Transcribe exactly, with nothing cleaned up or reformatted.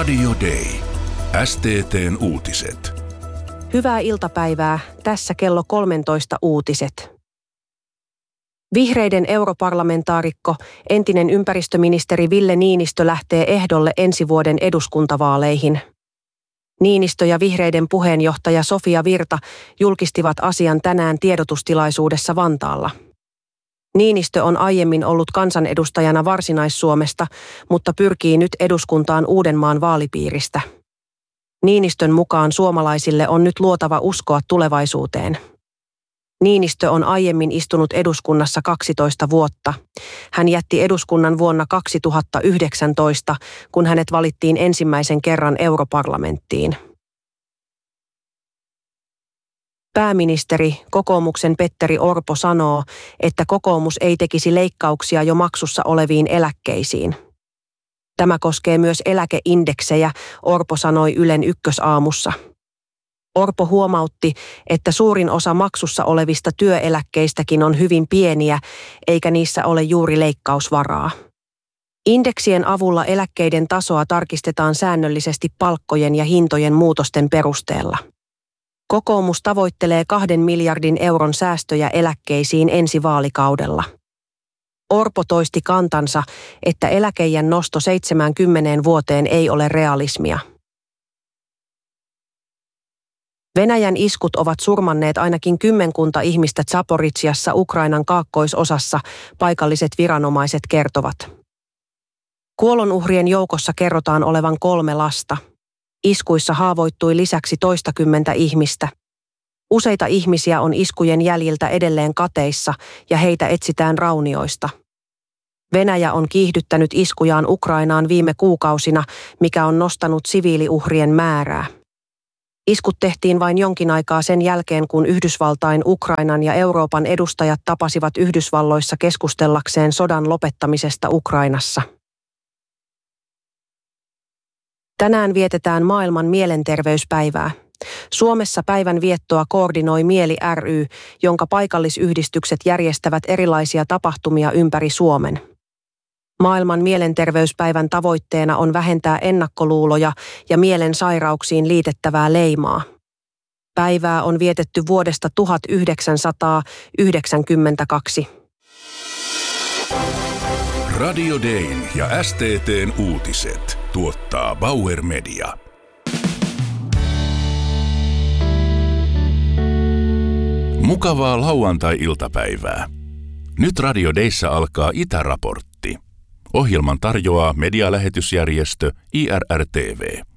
Radio Day. S T T:n uutiset. Hyvää iltapäivää. Tässä kello kolmetoista uutiset. Vihreiden europarlamentaarikko, entinen ympäristöministeri Ville Niinistö lähtee ehdolle ensi vuoden eduskuntavaaleihin. Niinistö ja vihreiden puheenjohtaja Sofia Virta julkistivat asian tänään tiedotustilaisuudessa Vantaalla. Niinistö on aiemmin ollut kansanedustajana Varsinais-Suomesta, mutta pyrkii nyt eduskuntaan Uudenmaan vaalipiiristä. Niinistön mukaan suomalaisille on nyt luotava uskoa tulevaisuuteen. Niinistö on aiemmin istunut eduskunnassa kaksitoista vuotta. Hän jätti eduskunnan vuonna kaksituhattayhdeksäntoista, kun hänet valittiin ensimmäisen kerran europarlamenttiin. Pääministeri, kokoomuksen Petteri Orpo sanoo, että kokoomus ei tekisi leikkauksia jo maksussa oleviin eläkkeisiin. Tämä koskee myös eläkeindeksejä, Orpo sanoi Ylen Ykkösaamussa. Orpo huomautti, että suurin osa maksussa olevista työeläkkeistäkin on hyvin pieniä, eikä niissä ole juuri leikkausvaraa. Indeksien avulla eläkkeiden tasoa tarkistetaan säännöllisesti palkkojen ja hintojen muutosten perusteella. Kokoomus tavoittelee kahden miljardin euron säästöjä eläkkeisiin ensi vaalikaudella. Orpo toisti kantansa, että eläkeiän nosto seitsemäänkymmeneen vuoteen ei ole realismia. Venäjän iskut ovat surmanneet ainakin kymmenkunta ihmistä Zaporižžjassa Ukrainan kaakkoisosassa, paikalliset viranomaiset kertovat. Kuolonuhrien joukossa kerrotaan olevan kolme lasta. Iskuissa haavoittui lisäksi toistakymmentä ihmistä. Useita ihmisiä on iskujen jäljiltä edelleen kateissa ja heitä etsitään raunioista. Venäjä on kiihdyttänyt iskujaan Ukrainaan viime kuukausina, mikä on nostanut siviiliuhrien määrää. Iskut tehtiin vain jonkin aikaa sen jälkeen, kun Yhdysvaltain, Ukrainan ja Euroopan edustajat tapasivat Yhdysvalloissa keskustellakseen sodan lopettamisesta Ukrainassa. Tänään vietetään maailman mielenterveyspäivää. Suomessa päivän viettoa koordinoi Mieli ry, jonka paikallisyhdistykset järjestävät erilaisia tapahtumia ympäri Suomen. Maailman mielenterveyspäivän tavoitteena on vähentää ennakkoluuloja ja mielen sairauksiin liitettävää leimaa. Päivää on vietetty vuodesta tuhatyhdeksänsataayhdeksänkymmentäkaksi. Radio Dayn ja S T T:n uutiset tuottaa Bauer Media. Mukavaa lauantai-iltapäivää. Nyt Radio Dayssä alkaa Itäraportti. Ohjelman tarjoaa medialähetysjärjestö I R R T V.